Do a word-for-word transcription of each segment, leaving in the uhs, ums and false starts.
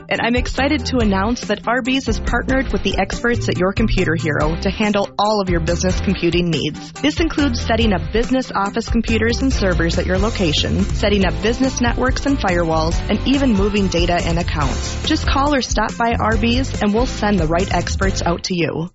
and I'm excited to announce that Arby's has partnered with the experts at Your Computer Hero to handle all of your business computing needs. This includes setting up business office computers and servers at your location, setting up business networks and firewalls, and even moving data and accounts. Just call or stop by Arby's and we'll send the right experts out to you.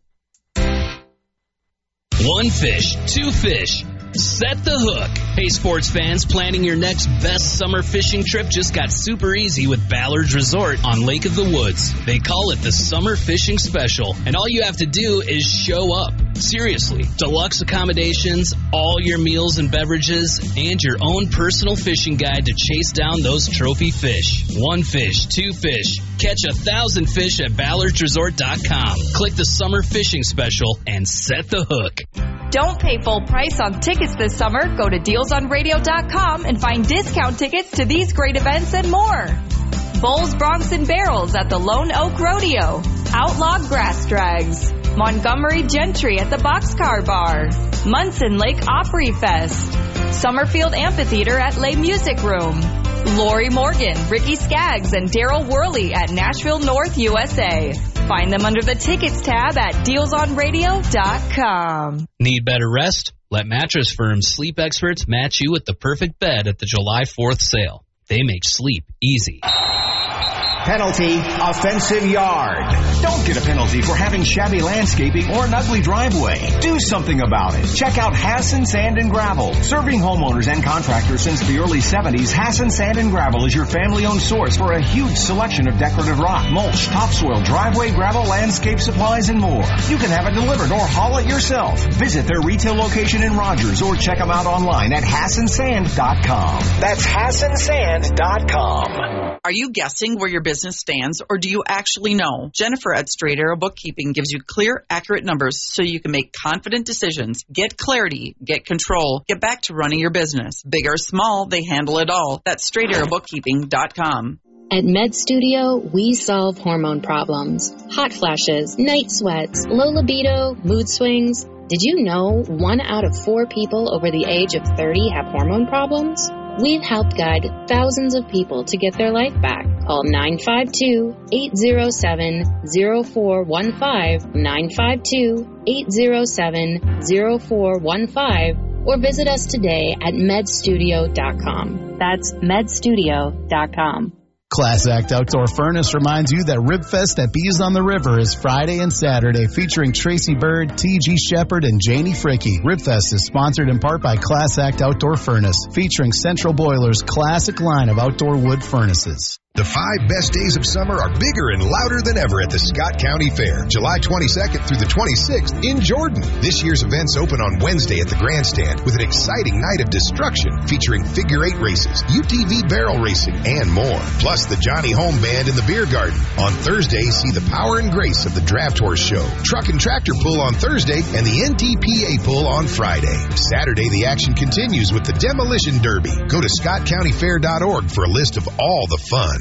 One fish, two fish. Set the hook. Hey, sports fans, planning your next best summer fishing trip just got super easy with Ballard's Resort on Lake of the Woods. They call it the Summer Fishing Special, and all you have to do is show up. Seriously, deluxe accommodations, all your meals and beverages, and your own personal fishing guide to chase down those trophy fish. One fish, two fish. Catch a thousand fish at ballards resort dot com. Click the Summer Fishing Special and set the hook. Don't pay full price on tickets this summer. Go to deals on radio dot com and find discount tickets to these great events and more. Bulls, Broncs, and Barrels at the Lone Oak Rodeo. Outlaw Grass Drags. Montgomery Gentry at the Boxcar Bar. Munson Lake Opry Fest. Summerfield Amphitheater at Les Music Room. Lori Morgan, Ricky Skaggs, and Daryl Worley at Nashville North, U S A. Find them under the Tickets tab at deals on radio dot com. Need better rest? Let Mattress Firm's sleep experts match you with the perfect bed at the July fourth sale. They make sleep easy. Penalty, offensive yard. Don't get a penalty for having shabby landscaping or an ugly driveway. Do something about it. Check out Hassan Sand and Gravel. Serving homeowners and contractors since the early seventies, Hassan Sand and Gravel is your family-owned source for a huge selection of decorative rock, mulch, topsoil, driveway, gravel, landscape supplies, and more. You can have it delivered or haul it yourself. Visit their retail location in Rogers or check them out online at hassan sand dot com. That's hassan sand dot com. Are you guessing where your business stands, or do you actually know? Jennifer at Straight Arrow Bookkeeping gives you clear, accurate numbers so you can make confident decisions. Get clarity, get control, get back to running your business. Big or small, they handle it all. That's straight arrow bookkeeping dot com. At Med Studio, we solve hormone problems. Hot flashes, night sweats, low libido, mood swings. Did you know one out of four people over the age of thirty have hormone problems? We've helped guide thousands of people to get their life back. Call nine five two, eight zero seven, zero four one five, nine five two, eight zero seven, zero four one five, or visit us today at med studio dot com. That's med studio dot com. Class Act Outdoor Furnace reminds you that Ribfest at Bees on the River is Friday and Saturday, featuring Tracy Bird, T G Shepard, and Janie Fricky. Ribfest is sponsored in part by Class Act Outdoor Furnace, featuring Central Boiler's classic line of outdoor wood furnaces. The five best days of summer are bigger and louder than ever at the Scott County Fair, July twenty-second through the twenty-sixth in Jordan. This year's events open on Wednesday at the Grandstand with an exciting night of destruction featuring figure eight races, U T V barrel racing, and more. Plus the Johnny Home Band in the Beer Garden. On Thursday, see the power and grace of the Draft Horse Show, Truck and Tractor Pull on Thursday, and the N T P A Pull on Friday. Saturday, the action continues with the Demolition Derby. Go to scott county fair dot org for a list of all the fun.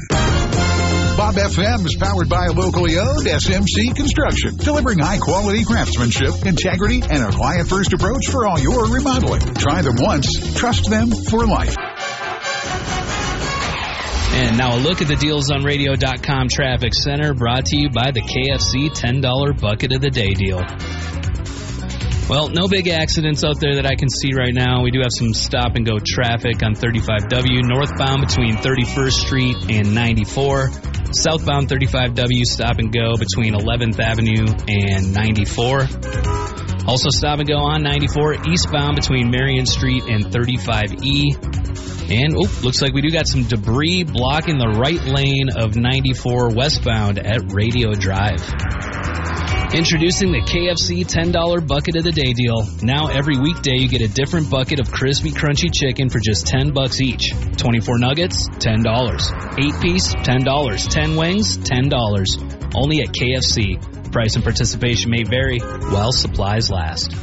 Bob F M is powered by a locally owned S M C Construction, delivering high-quality craftsmanship, integrity, and a client-first approach for all your remodeling. Try them once, trust them for life. And now a look at the deals on radio dot com Traffic Center, brought to you by the K F C ten dollar Bucket of the Day deal. Well, no big accidents out there that I can see right now. We do have some stop-and-go traffic on thirty-five W, northbound between thirty-first Street and ninety-four. Southbound thirty-five W, stop-and-go between eleventh Avenue and ninety-four. Also stop-and-go on ninety-four, eastbound between Marion Street and thirty-five E. And, oh, looks like we do got some debris blocking the right lane of ninety-four westbound at Radio Drive. Introducing the K F C ten dollar Bucket of the Day deal. Now every weekday you get a different bucket of crispy, crunchy chicken for just ten bucks each. twenty-four nuggets, ten dollars. eight piece, ten dollars. ten wings, ten dollars. Only at K F C. Price and participation may vary while supplies last.